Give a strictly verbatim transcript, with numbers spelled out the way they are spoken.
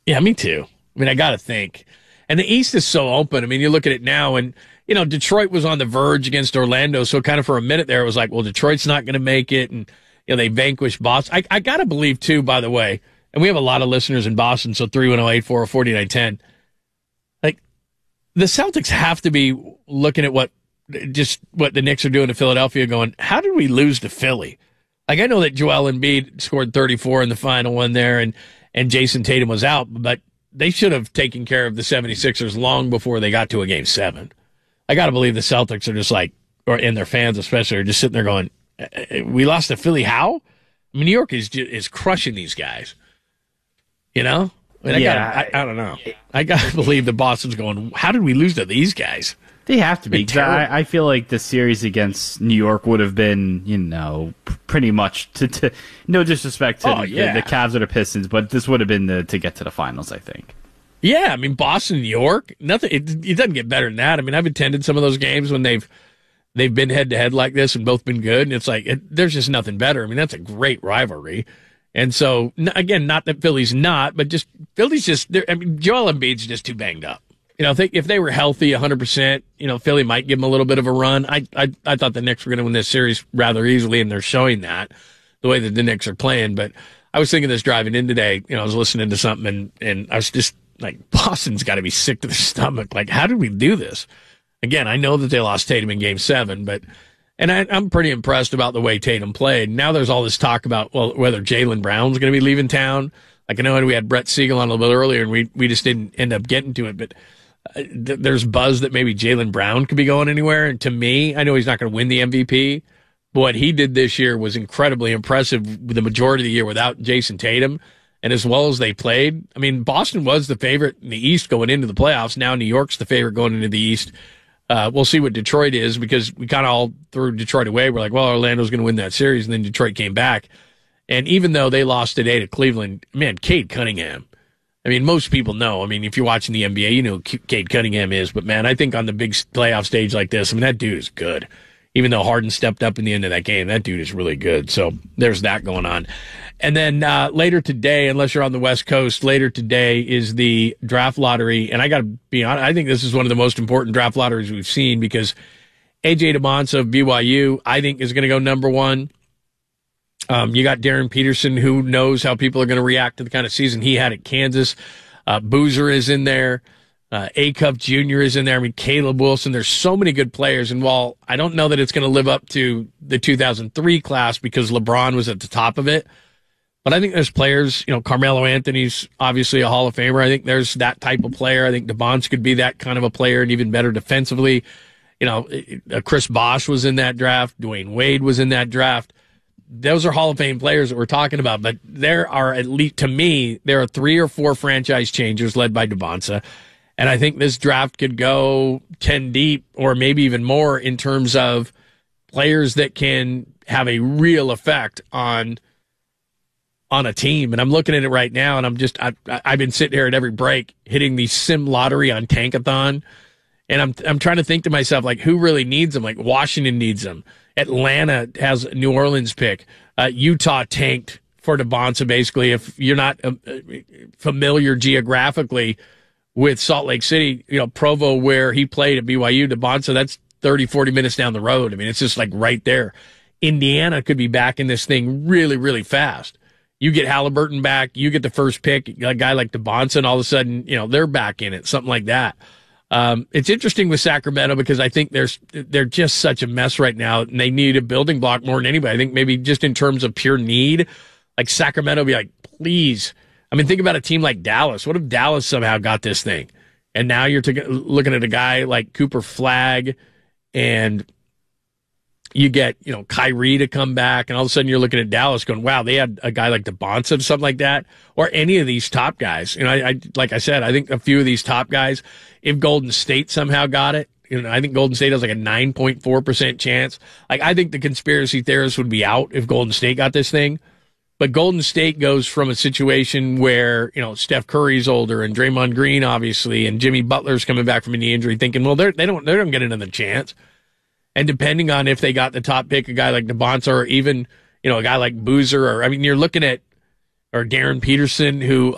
Yeah, me too. I mean, I got to think. And the East is so open. I mean, you look at it now, and, you know, Detroit was on the verge against Orlando, so kind of for a minute there, it was like, well, Detroit's not going to make it, and, you know, they vanquished Boston. I, I got to believe, too, by the way, and we have a lot of listeners in Boston, so three one zero eight four zero four nine one zero. Like, the Celtics have to be looking at what just what the Knicks are doing to Philadelphia going, how did we lose to Philly? Like, I know that Joel Embiid scored thirty-four in the final one there, and, and Jason Tatum was out, but they should have taken care of the seventy-sixers long before they got to a game seven. I got to believe the Celtics are just like, or and their fans especially, are just sitting there going, we lost to Philly, how? I mean, New York is just, is crushing these guys. You know? I mean, yeah. I, gotta, I, I don't know. I got to believe that Boston's going, how did we lose to these guys? They have to be. I, I feel like the series against New York would have been, you know, pretty much, to, to no disrespect to oh, the, yeah. the, the Cavs or the Pistons, but this would have been the, to get to the finals, I think. Yeah, I mean, Boston, New York, nothing. It, it doesn't get better than that. I mean, I've attended some of those games when they've they've been head to head like this and both been good, and it's like it, there's just nothing better. I mean, that's a great rivalry. And so, again, not that Philly's not, but just Philly's just. I mean, Joel Embiid's just too banged up. You know, if they, if they were healthy one hundred percent, you know, Philly might give them a little bit of a run. I I, I thought the Knicks were going to win this series rather easily, and they're showing that the way that the Knicks are playing. But I was thinking this driving in today. You know, I was listening to something, and and I was just. Like, Boston's got to be sick to the stomach. Like, how did we do this? Again, I know that they lost Tatum in game seven, but, and I, I'm pretty impressed about the way Tatum played. Now there's all this talk about, well, whether Jaylen Brown's going to be leaving town. Like, I know we had Brett Siegel on a little bit earlier, and we, we just didn't end up getting to it, but uh, th- there's buzz that maybe Jaylen Brown could be going anywhere. And to me, I know he's not going to win the M V P, but what he did this year was incredibly impressive the majority of the year without Jason Tatum. And as well as they played, I mean, Boston was the favorite in the East going into the playoffs. Now New York's the favorite going into the East. Uh, we'll see what Detroit is, because we kind of all threw Detroit away. We're like, well, Orlando's going to win that series, and then Detroit came back. And even though they lost today to Cleveland, man, Cade Cunningham. I mean, most people know. I mean, if you're watching the N B A, you know who Cade Cunningham is. But, man, I think on the big playoff stage like this, I mean, that dude is good. Even though Harden stepped up in the end of that game, that dude is really good. So there's that going on. And then uh, later today, unless you're on the West Coast, later today is the draft lottery. And I got to be honest, I think this is one of the most important draft lotteries we've seen, because A J DeMonsa of B Y U, I think, is going to go number one. Um, you got Darren Peterson, who knows how people are going to react to the kind of season he had at Kansas. Uh, Boozer is in there. Uh, A-Cup Junior is in there. I mean, Caleb Wilson. There's so many good players. And while I don't know that it's going to live up to the two thousand three class because LeBron was at the top of it, but I think there's players, you know, Carmelo Anthony's obviously a Hall of Famer. I think there's that type of player. I think DeBonce could be that kind of a player and even better defensively. You know, Chris Bosh was in that draft. Dwayne Wade was in that draft. Those are Hall of Fame players that we're talking about. But there are, at least to me, there are three or four franchise changers led by DeBonsa. And I think this draft could go ten deep or maybe even more in terms of players that can have a real effect on on a team. And I'm looking at it right now, and I'm just, I, I've been sitting here at every break hitting the sim lottery on Tankathon. And I'm I'm trying to think to myself, like, who really needs them? Like, Washington needs them. Atlanta has a New Orleans pick. Uh, Utah tanked for DeBonsa, basically. If you're not uh, familiar geographically with Salt Lake City, you know, Provo, where he played at B Y U, DeBonsa, that's thirty, forty minutes down the road. I mean, it's just like right there. Indiana could be back in this thing really, really fast. You get Halliburton back, you get the first pick, a guy like DeBonsa, and all of a sudden, you know, they're back in it, something like that. Um, it's interesting with Sacramento because I think there's, they're just such a mess right now, and they need a building block more than anybody. I think maybe just in terms of pure need, like Sacramento be like, please. I mean, think about a team like Dallas. What if Dallas somehow got this thing? And now you're t- looking at a guy like Cooper Flagg, and you get, you know, Kyrie to come back, and all of a sudden you're looking at Dallas going, wow, they had a guy like DeBonsa or something like that, or any of these top guys. You know, I, I like I said, I think a few of these top guys, if Golden State somehow got it, you know, I think Golden State has like a nine point four percent chance. Like, I think the conspiracy theorists would be out if Golden State got this thing. But Golden State goes from a situation where, you know, Steph Curry's older and Draymond Green, obviously, and Jimmy Butler's coming back from a knee injury, thinking, well, they're, they don't, they don't get another chance. And depending on if they got the top pick, a guy like DeBonsa, or even, you know, a guy like Boozer, or, I mean, you're looking at, or Darren Peterson, who